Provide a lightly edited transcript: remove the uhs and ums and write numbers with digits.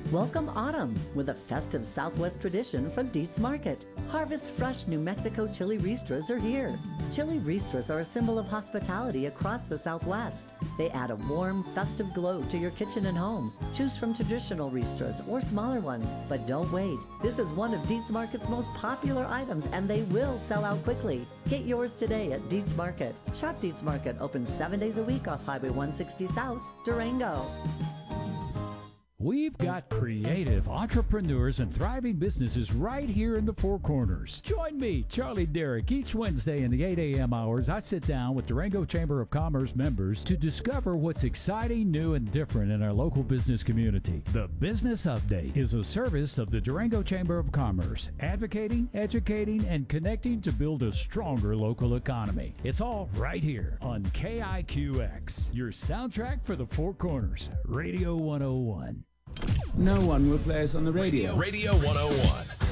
Welcome autumn with a festive Southwest tradition from Dietz Market. Harvest fresh New Mexico chili ristras are here. Chili ristras are a symbol of hospitality across the Southwest. They add a warm, festive glow to your kitchen and home. Choose from traditional ristras or smaller ones, but don't wait. This is one of Dietz Market's most popular items and they will sell out quickly. Get yours today at Dietz Market. Shop Dietz Market, open 7 days a week off Highway 160 South, Durango. We've got creative entrepreneurs and thriving businesses right here in the Four Corners. Join me, Charlie Derrick, each Wednesday in the 8 a.m. hours. I sit down with Durango Chamber of Commerce members to discover what's exciting, new, and different in our local business community. The Business Update is a service of the Durango Chamber of Commerce, advocating, educating, and connecting to build a stronger local economy. It's all right here on KIQX, your soundtrack for the Four Corners, Radio 101. No one will play us on the radio. Radio 101.